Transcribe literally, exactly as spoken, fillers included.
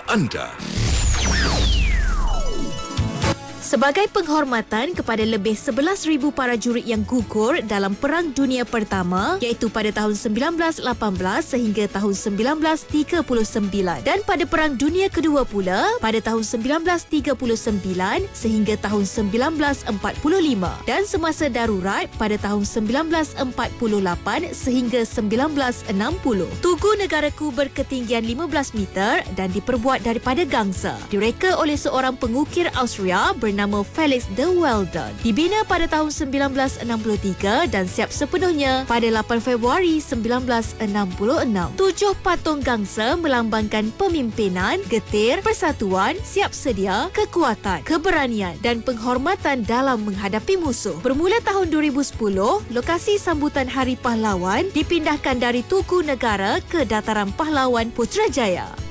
anda. Sebagai penghormatan kepada lebih sebelas ribu prajurit yang gugur dalam Perang Dunia Pertama, iaitu pada tahun sembilan belas lapan belas sehingga tahun sembilan belas tiga puluh sembilan, dan pada Perang Dunia Kedua pula pada tahun sembilan belas tiga puluh sembilan sehingga tahun sembilan belas empat puluh lima, dan semasa darurat pada tahun sembilan belas empat puluh lapan sehingga sembilan belas enam puluh. Tugu negaraku berketinggian lima belas meter dan diperbuat daripada gangsa. Direka oleh seorang pengukir Austria bernama nama Felix de Weldon. Dibina pada tahun sembilan belas enam puluh tiga dan siap sepenuhnya pada lapan Februari sembilan belas enam puluh enam. Tujuh patung gangsa melambangkan pemimpinan, getir, persatuan, siap sedia, kekuatan, keberanian dan penghormatan dalam menghadapi musuh. Bermula tahun dua ribu sepuluh, lokasi sambutan Hari Pahlawan dipindahkan dari Tugu Negara ke Dataran Pahlawan Putrajaya.